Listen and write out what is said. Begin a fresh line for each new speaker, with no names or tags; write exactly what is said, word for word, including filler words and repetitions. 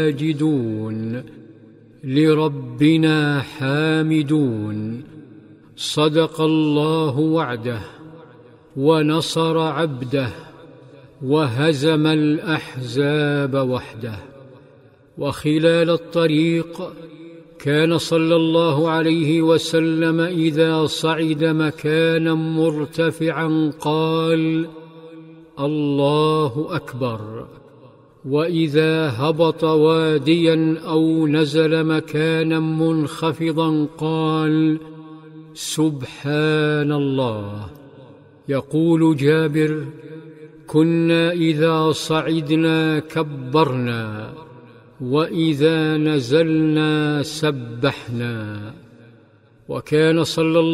ساجدون لربنا حامدون. صدق الله وعده ونصر عبده وهزم الأحزاب وحده. وخلال الطريق كان صلى الله عليه وسلم إذا صعد مكانا مرتفعا قال: الله أكبر. وإذا هبط واديا أو نزل مكانا منخفضا قال: سبحان الله. يقول جابر: كنا إذا صعدنا كبرنا وإذا نزلنا سبحنا. وكان صلى الله